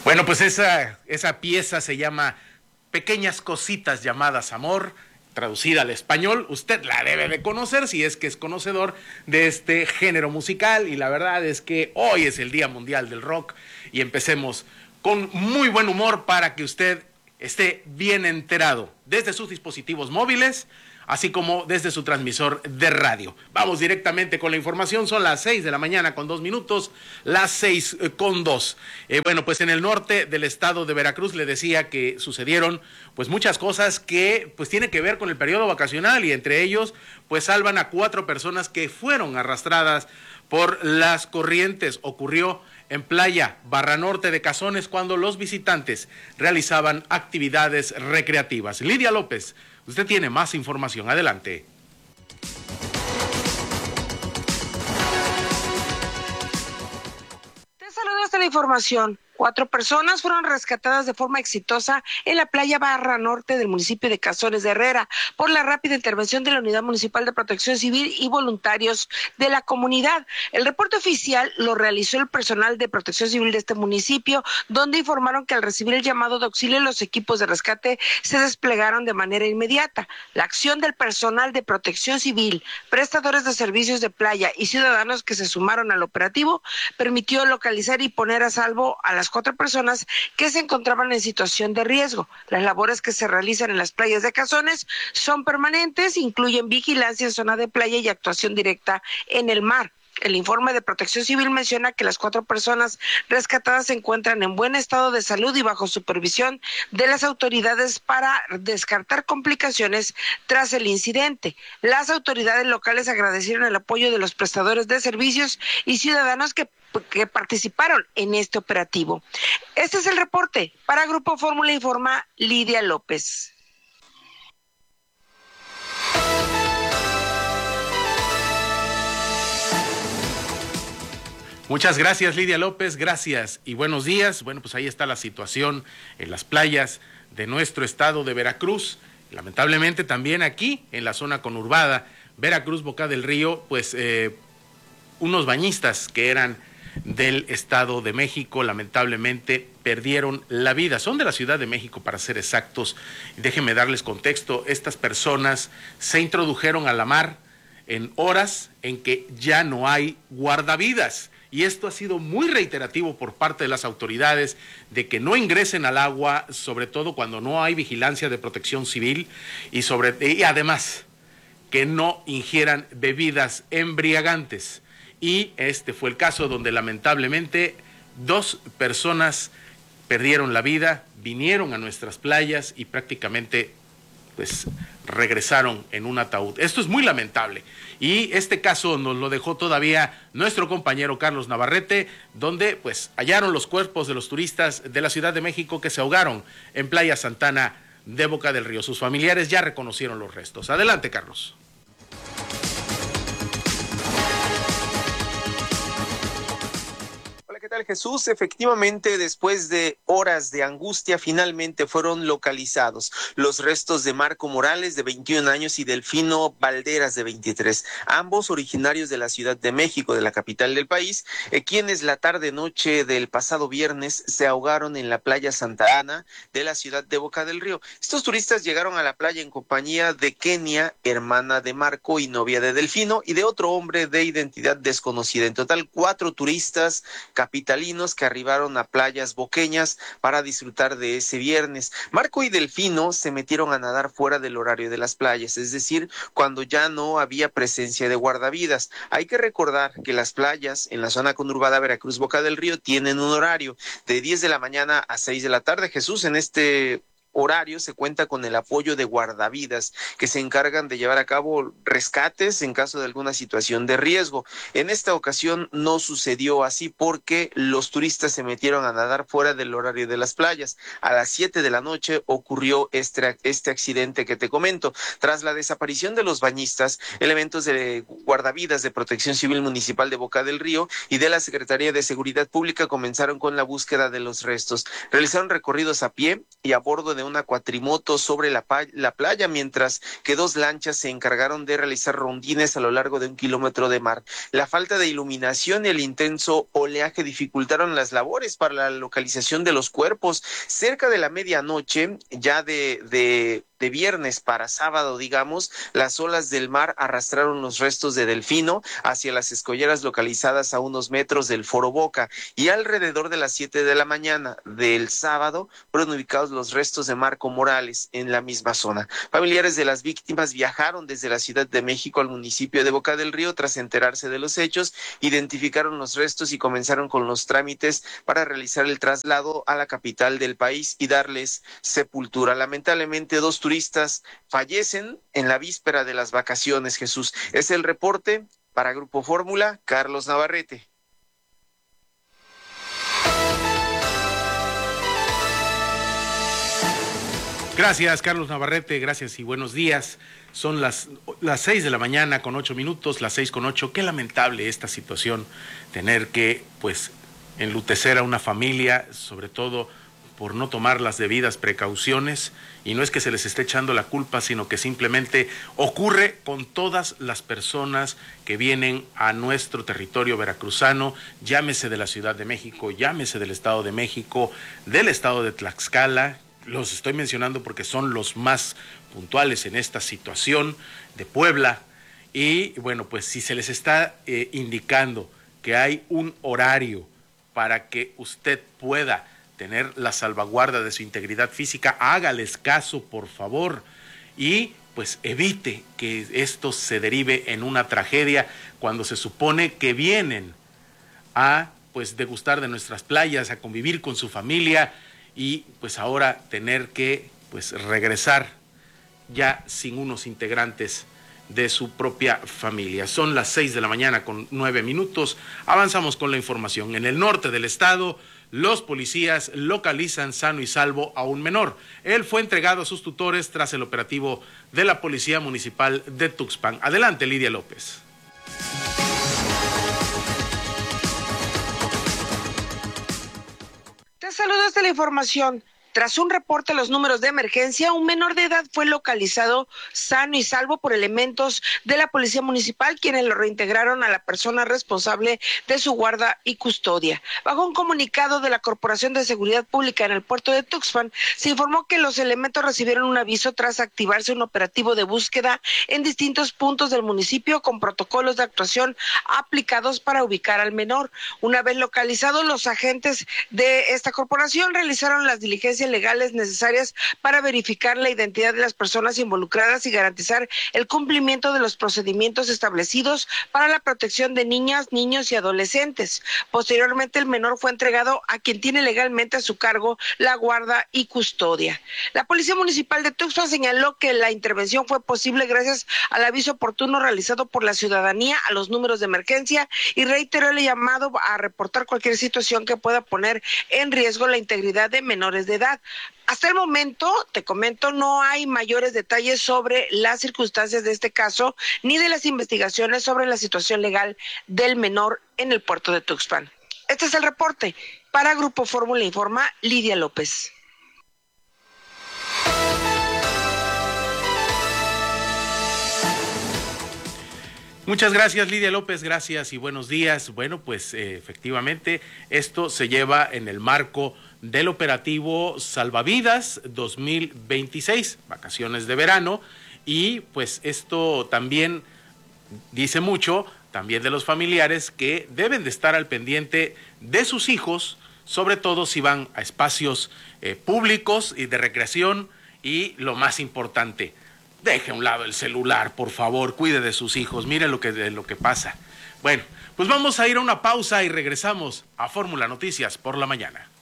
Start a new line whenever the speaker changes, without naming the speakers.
Bueno, pues esa pieza se llama Pequeñas Cositas Llamadas Amor, traducida al español. Usted la debe de conocer si es que es conocedor de este género musical, y la verdad es que hoy es el Día Mundial del Rock y empecemos con muy buen humor para que usted esté bien enterado desde sus dispositivos móviles, así como desde su transmisor de radio. Vamos directamente con la información. Son las 6 de la mañana con 2 minutos, las 6 con 2. Bueno, pues en el norte del estado de Veracruz le decía que sucedieron pues muchas cosas que pues tienen que ver con el periodo vacacional, y entre ellos pues salvan a 4 personas que fueron arrastradas por las corrientes. Ocurrió en Playa Barra Norte de Cazones cuando los visitantes realizaban actividades recreativas. Lidia López, usted tiene más información. Adelante.
Te saludo hasta la información. 4 personas fueron rescatadas de forma exitosa en la playa Barra Norte del municipio de Cazones de Herrera por la rápida intervención de la Unidad Municipal de Protección Civil y voluntarios de la comunidad. El reporte oficial lo realizó el personal de Protección Civil de este municipio, donde informaron que al recibir el llamado de auxilio, los equipos de rescate se desplegaron de manera inmediata. La acción del personal de Protección Civil, prestadores de servicios de playa y ciudadanos que se sumaron al operativo permitió localizar y poner a salvo a las 4 personas que se encontraban en situación de riesgo. Las labores que se realizan en las playas de Cazones son permanentes, incluyen vigilancia en zona de playa y actuación directa en el mar. El informe de Protección Civil menciona que las 4 personas rescatadas se encuentran en buen estado de salud y bajo supervisión de las autoridades para descartar complicaciones tras el incidente. Las autoridades locales agradecieron el apoyo de los prestadores de servicios y ciudadanos que participaron en este operativo. Este es el reporte. Para Grupo Fórmula informa Lidia López.
Muchas gracias, Lidia López, gracias y buenos días. Bueno, pues ahí está la situación en las playas de nuestro estado de Veracruz. Lamentablemente también aquí en la zona conurbada, Veracruz, Boca del Río, pues unos bañistas que eran del Estado de México lamentablemente perdieron la vida. Son de la Ciudad de México, para ser exactos. Déjenme darles contexto. Estas personas se introdujeron a la mar en horas en que ya no hay guardavidas, y esto ha sido muy reiterativo por parte de las autoridades de que no ingresen al agua, sobre todo cuando no hay vigilancia de Protección Civil, y además que no ingieran bebidas embriagantes. Y este fue el caso donde lamentablemente 2 personas perdieron la vida, vinieron a nuestras playas y prácticamente pues regresaron en un ataúd. Esto es muy lamentable, y este caso nos lo dejó todavía nuestro compañero Carlos Navarrete, donde pues hallaron los cuerpos de los turistas de la Ciudad de México que se ahogaron en Playa Santana de Boca del Río. Sus familiares ya reconocieron los restos. Adelante, Carlos.
¿Qué tal, Jesús? Efectivamente, después de horas de angustia, finalmente fueron localizados los restos de Marco Morales, de 21 años, y Delfino Valderas, de 23, ambos originarios de la Ciudad de México, de la capital del país, quienes la tarde-noche del pasado viernes se ahogaron en la playa Santa Ana de la ciudad de Boca del Río. Estos turistas llegaron a la playa en compañía de Kenia, hermana de Marco y novia de Delfino, y de otro hombre de identidad desconocida. En total, 4 turistas capitalinos que arribaron a playas boqueñas para disfrutar de ese viernes. Marco y Delfino se metieron a nadar fuera del horario de las playas, es decir, cuando ya no había presencia de guardavidas. Hay que recordar que las playas en la zona conurbada Veracruz, Boca del Río, tienen un horario de 10 de la mañana a 6 de la tarde. Jesús, en este horario se cuenta con el apoyo de guardavidas que se encargan de llevar a cabo rescates en caso de alguna situación de riesgo. En esta ocasión no sucedió así porque los turistas se metieron a nadar fuera del horario de las playas. A las 7 de la noche ocurrió este accidente que te comento. Tras la desaparición de los bañistas, elementos de guardavidas de Protección Civil Municipal de Boca del Río y de la Secretaría de Seguridad Pública comenzaron con la búsqueda de los restos. Realizaron recorridos a pie y a bordo de una cuatrimoto sobre la playa, mientras que 2 lanchas se encargaron de realizar rondines a lo largo de 1 kilómetro de mar. La falta de iluminación y el intenso oleaje dificultaron las labores para la localización de los cuerpos. Cerca de la medianoche, ya de viernes para sábado, digamos, las olas del mar arrastraron los restos de Delfino hacia las escolleras localizadas a unos metros del Foro Boca, y alrededor de las 7 de la mañana del sábado fueron ubicados los restos de Marco Morales en la misma zona. Familiares de las víctimas viajaron desde la Ciudad de México al municipio de Boca del Río tras enterarse de los hechos, identificaron los restos y comenzaron con los trámites para realizar el traslado a la capital del país y darles sepultura. Lamentablemente, 2 turistas fallecen en la víspera de las vacaciones, Jesús. Es el reporte para Grupo Fórmula, Carlos Navarrete.
Gracias, Carlos Navarrete, gracias y buenos días. Son las 6 de la mañana con 8 minutos, las 6:08. Qué lamentable esta situación, tener que, pues, enlutecer a una familia, sobre todo por no tomar las debidas precauciones, y no es que se les esté echando la culpa, sino que simplemente ocurre con todas las personas que vienen a nuestro territorio veracruzano, llámese de la Ciudad de México, llámese del Estado de México, del Estado de Tlaxcala. Los estoy mencionando porque son los más puntuales en esta situación, de Puebla, y bueno, pues si se les está indicando que hay un horario para que usted pueda tener la salvaguarda de su integridad física, hágales caso, por favor, y pues evite que esto se derive en una tragedia cuando se supone que vienen a pues degustar de nuestras playas, a convivir con su familia, y pues ahora tener que pues regresar ya sin unos integrantes de su propia familia. Son las 6 de la mañana con 9 minutos. Avanzamos con la información. En el norte del estado, los policías localizan sano y salvo a un menor. Él fue entregado a sus tutores tras el operativo de la Policía Municipal de Tuxpan. Adelante, Lidia López.
Te saludo desde la información. Tras un reporte a los números de emergencia, un menor de edad fue localizado sano y salvo por elementos de la Policía Municipal, quienes lo reintegraron a la persona responsable de su guarda y custodia. Bajo un comunicado de la Corporación de Seguridad Pública en el puerto de Tuxpan, se informó que los elementos recibieron un aviso tras activarse un operativo de búsqueda en distintos puntos del municipio con protocolos de actuación aplicados para ubicar al menor. Una vez localizados, los agentes de esta corporación realizaron las diligencias legales necesarias para verificar la identidad de las personas involucradas y garantizar el cumplimiento de los procedimientos establecidos para la protección de niñas, niños y adolescentes. Posteriormente, el menor fue entregado a quien tiene legalmente a su cargo la guarda y custodia. La Policía Municipal de Tuxpan señaló que la intervención fue posible gracias al aviso oportuno realizado por la ciudadanía a los números de emergencia, y reiteró el llamado a reportar cualquier situación que pueda poner en riesgo la integridad de menores de edad. Hasta el momento, te comento, no hay mayores detalles sobre las circunstancias de este caso ni de las investigaciones sobre la situación legal del menor en el puerto de Tuxpan. Este es el reporte. Para Grupo Fórmula informa Lidia López.
Muchas gracias, Lidia López, gracias y buenos días. Bueno, pues efectivamente esto se lleva en el marco del operativo Salvavidas 2026, vacaciones de verano, y pues esto también dice mucho también de los familiares que deben de estar al pendiente de sus hijos, sobre todo si van a espacios públicos y de recreación, y lo más importante, deje a un lado el celular, por favor, cuide de sus hijos, mire lo que pasa. Bueno, pues vamos a ir a una pausa y regresamos a Fórmula Noticias por la mañana.